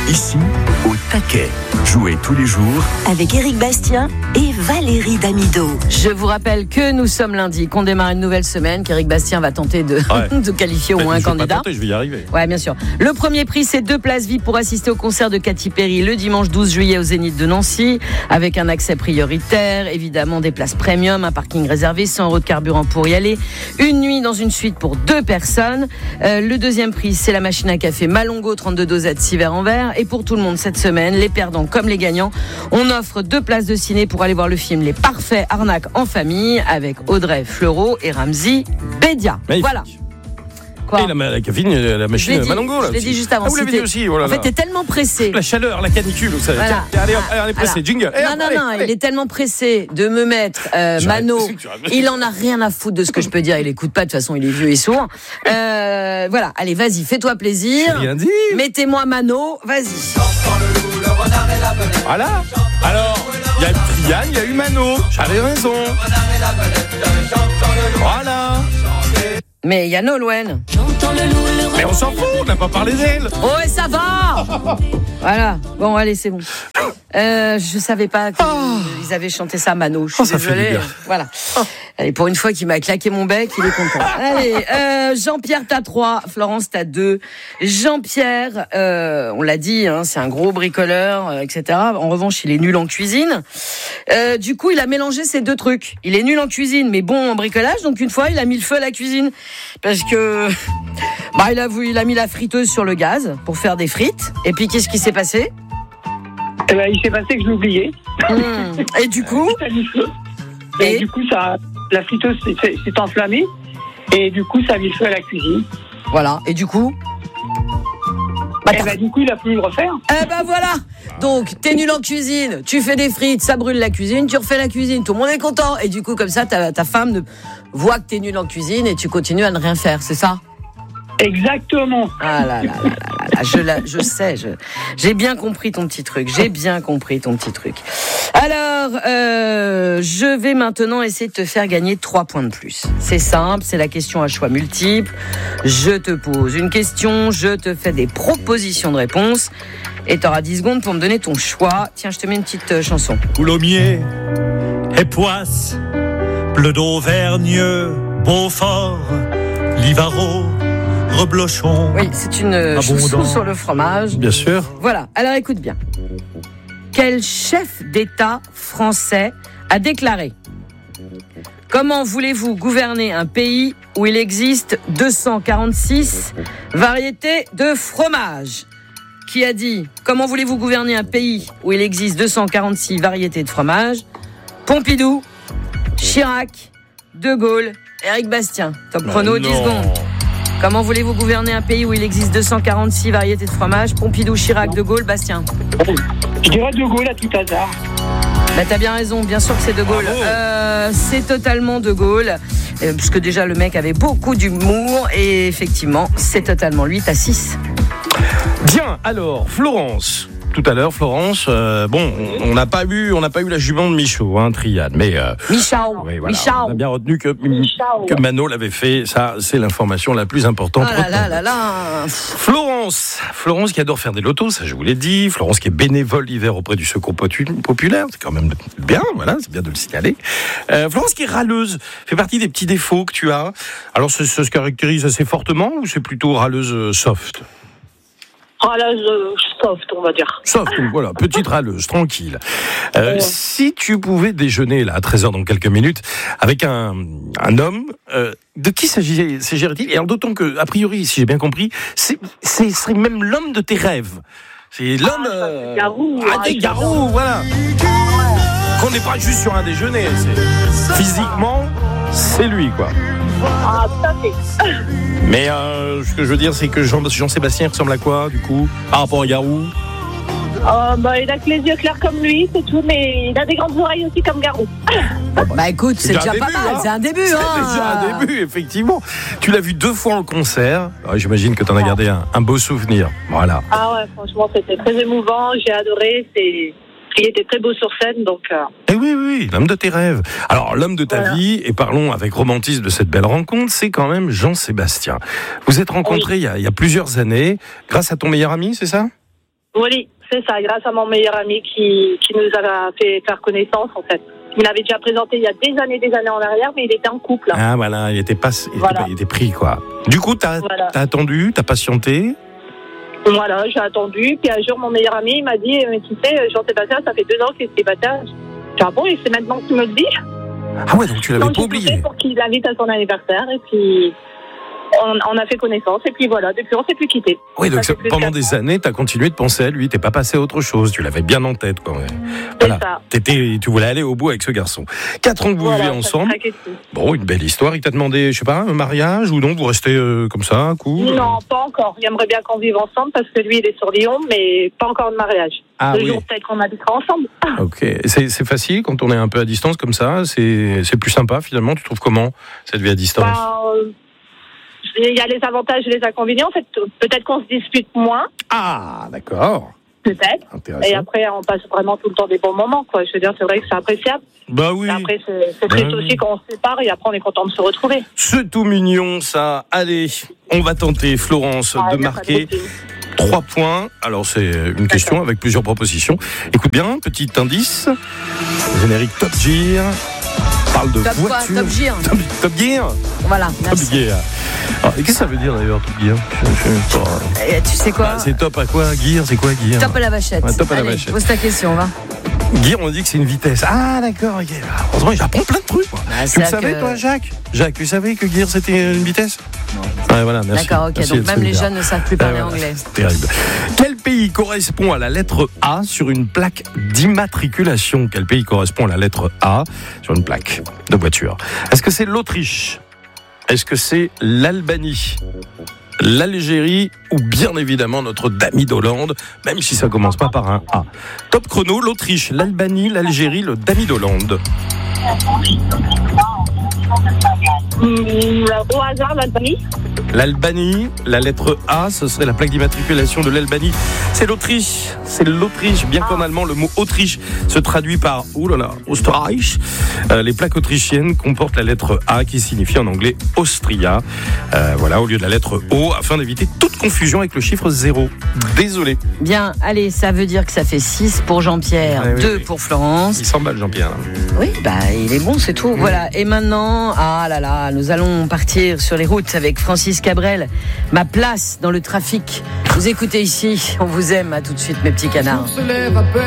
Ici, au taquet. Jouez tous les jours avec Éric Bastien et Valérie Damido. Je vous rappelle que nous sommes lundi, qu'on démarre une nouvelle semaine, qu'Éric Bastien va tenter de qualifier au moins un candidat. Je vais y arriver. Ouais, bien sûr. Le premier prix, c'est 2 places VIP pour assister au concert de Katy Perry le dimanche 12 juillet au Zénith de Nancy, avec un accès prioritaire, évidemment des places premium, un parking réservé, 100 € de carburant pour y aller, une nuit dans une suite pour 2 personnes. Le deuxième prix, c'est la machine à café Malongo, 32 dosettes, 6 verres en verre. Et pour tout le monde cette semaine, les perdants comme les gagnants, on offre 2 places de ciné pour aller voir le film Les Parfaits Arnaques en famille avec Audrey Fleurot et Ramzy Bédia. Magnifique. Voilà. Quoi ? Et la caféine, la machine Malongo là. Je l'ai dit juste avant. Ah, vous l'avez dit aussi. Oh là en fait, là. t'es tellement pressé. La chaleur, la canicule, vous savez. Voilà. Tiens, allez, on est pressé. Jingle. Non, il est tellement pressé de me mettre Mano. Il en a rien à foutre de ce que je peux dire. Il écoute pas, de toute façon, il est vieux et sourd. Voilà, allez, vas-y, fais-toi plaisir. J'ai rien dit. Mettez-moi Mano, vas-y. Voilà. Alors, il y a eu Triane, il y a eu Mano. J'avais raison. Voilà. Mais il y a Nolwenn. Mais on s'en fout, on n'a pas parlé d'elle. Oh, et ça va. Voilà. Bon, allez, c'est bon. Je savais pas qu'ils avaient chanté ça, Mano. Je suis ça fait du désolée. bien. Voilà. Allez, pour une fois qu'il m'a claqué mon bec, il est content. Allez, Jean-Pierre, t'as 3. Florence, t'as 2. Jean-Pierre, on l'a dit, hein, c'est un gros bricoleur, etc. En revanche, il est nul en cuisine. Du coup, il a mélangé ces 2 trucs. Il est nul en cuisine, mais bon en bricolage. Donc, une fois, il a mis le feu à la cuisine. Parce que, il a mis la friteuse sur le gaz pour faire des frites. Et puis, qu'est-ce qui s'est passé? Il s'est passé que je l'ai oublié. Et du coup Et du coup, la friteuse s'est enflammée. Et du coup, ça a mis le feu à la cuisine. Voilà. Et du coup du coup, il a pu le refaire. Voilà. Donc, t'es nul en cuisine, tu fais des frites, ça brûle la cuisine, tu refais la cuisine, tout le monde est content. Et du coup, comme ça, ta femme voit que t'es nul en cuisine et tu continues à ne rien faire, c'est ça? Exactement. Ah là, je sais, j'ai bien compris ton petit truc. Alors, je vais maintenant essayer de te faire gagner 3 points de plus. C'est simple, c'est la question à choix multiples. Je te pose une question, je te fais des propositions de réponse et t'auras 10 secondes pour me donner ton choix. Tiens, je te mets une petite chanson. Coulommiers et Poisse, Bleu d'Auvergne, Beaufort, Livaro, Reblochon. Oui, c'est une chanson sur le fromage. Bien sûr. Voilà, alors écoute bien. Quel chef d'État français a déclaré: comment voulez-vous gouverner un pays où il existe 246 variétés de fromage? Qui a dit: comment voulez-vous gouverner un pays où il existe 246 variétés de fromage? Pompidou, Chirac, De Gaulle, Éric Bastien. Top chrono, 10 secondes. Comment voulez-vous gouverner un pays où il existe 246 variétés de fromage? Pompidou, Chirac, De Gaulle, Bastien. Je dirais De Gaulle à tout hasard. T'as bien raison, bien sûr que c'est De Gaulle. C'est totalement De Gaulle, puisque déjà le mec avait beaucoup d'humour, et effectivement, c'est totalement lui. T'as 6. Bien, alors, Florence. Tout à l'heure, Florence, on n'a pas eu la jument de Michaud, Triade, mais Michao. oui, voilà, on a bien retenu que Mano l'avait fait. Ça, c'est l'information la plus importante. Florence qui adore faire des lotos, ça je vous l'ai dit. Florence qui est bénévole l'hiver auprès du Secours populaire, c'est quand même bien, voilà, c'est bien de le signaler. Florence qui est râleuse, fait partie des petits défauts que tu as. Alors, ça se caractérise assez fortement ou c'est plutôt râleuse soft? Râleuse soft, on va dire. Soft, voilà, petite râleuse, tranquille. Si tu pouvais déjeuner là à 13h dans quelques minutes avec un homme, de qui s'agirait-il? Et alors d'autant que, a priori, si j'ai bien compris, ce serait même l'homme de tes rêves. C'est l'homme... des Garous, voilà. Qu'on n'est pas juste sur un déjeuner. Physiquement, c'est lui, quoi. Ah, tout à fait. Mais ce que je veux dire, c'est que Jean-Sébastien ressemble à quoi, du coup, par rapport à Garou? Il a que les yeux clairs comme lui, c'est tout, mais il a des grandes oreilles aussi comme Garou. Écoute, c'est déjà pas mal, c'est un début. C'est déjà un début, effectivement. Tu l'as vu 2 fois en concert. Alors, j'imagine que tu en as gardé un beau souvenir. Voilà. Ah ouais, franchement, c'était très émouvant, j'ai adoré, il était très beau sur scène, donc... Eh oui, l'homme de tes rêves. Alors, l'homme de ta vie, et parlons avec romantisme de cette belle rencontre, c'est quand même Jean-Sébastien. Vous êtes rencontrés il y a plusieurs années, grâce à ton meilleur ami, c'est ça? Oui, c'est ça, grâce à mon meilleur ami qui nous a fait faire connaissance, en fait. Il m'avait déjà présenté il y a des années en arrière, mais il était en couple. Hein. Ah voilà, il était pris, quoi. Du coup, t'as attendu, t'as patienté. Voilà, j'ai attendu. Puis un jour, mon meilleur ami il m'a dit, mais tu sais, Jean-Sébastien, ça fait 2 ans qu'il est célibataire. Je dis, ah bon, et c'est maintenant que tu me le dis? Ah ouais, donc tu l'avais pas oublié. Pour qu'il l'invite à son anniversaire, et puis on a fait connaissance, et puis voilà, depuis on s'est plus quittés. Oui, donc pendant des années, t'as continué de penser à lui, t'es pas passé à autre chose, tu l'avais bien en tête, quoi. Voilà. Tu voulais aller au bout avec ce garçon. 4 ans que vous vivez ensemble. Bon, une belle histoire. Il t'a demandé, je sais pas, un mariage, ou non, vous restez comme ça, cool? Non, pas encore. Il aimerait bien qu'on vive ensemble, parce que lui, il est sur Lyon, mais pas encore de mariage. Ah, le jour peut-être qu'on habitera ensemble. Ok. C'est facile quand on est un peu à distance comme ça? C'est plus sympa, finalement? Tu trouves comment, cette vie à distance? Il y a les avantages et les inconvénients. En fait, peut-être qu'on se dispute moins. Ah, d'accord. Peut-être. Et après, on passe vraiment tout le temps des bons moments, quoi. Je veux dire, c'est vrai que c'est appréciable. Bah oui. Et après, c'est triste aussi quand on se sépare et après, on est content de se retrouver. C'est tout mignon, ça. Allez, on va tenter, Florence, de marquer 3 points. Alors, c'est une question avec plusieurs propositions. Écoute bien, petit indice. Générique Top Gear. Parle de voiture. Top Gear. Top Gear. Voilà. Merci. Top Gear. Alors, qu'est-ce que ça veut dire d'ailleurs, Top Gear? Tu sais quoi? C'est top à quoi? Gear, c'est quoi Gear? Top à la vachette. Top à la vachette. Pose ta question, va. Gear, on dit que c'est une vitesse. Ah, d'accord. Okay. Heureusement, j'apprends plein de trucs. Tu le savais, toi, Jacques? Jacques, tu savais que Gear, c'était une vitesse? Non. Ouais, voilà, merci. D'accord, ok. Merci, donc même les jeunes ne savent plus parler anglais. Terrible. Quel pays correspond à la lettre A sur une plaque d'immatriculation? Quel pays correspond à la lettre A sur une plaque de voiture? Est-ce que c'est l'Autriche? Est-ce que c'est l'Albanie, l'Algérie ou bien évidemment notre Dami d'Hollande, même si ça commence pas par un A? Top chrono, l'Autriche, l'Albanie, l'Algérie, le Dami d'Hollande. Au hasard, l'Albanie. L'Albanie, la lettre A, ce serait la plaque d'immatriculation de l'Albanie. C'est l'Autriche, bien qu'en allemand, le mot Autriche se traduit par Österreich. Les plaques autrichiennes comportent la lettre A qui signifie en anglais Austria. Voilà, au lieu de la lettre O, afin d'éviter toute confusion avec le chiffre 0. Désolé. Bien, allez, ça veut dire que ça fait 6 pour Jean-Pierre, 2 pour Florence. Il s'emballe, Jean-Pierre. Oui, il est bon, c'est tout. Voilà. Et maintenant, nous allons partir sur les routes avec Francis Cabrel. Ma place dans le trafic. Vous écoutez ici, on vous aime. À tout de suite, mes petits canards.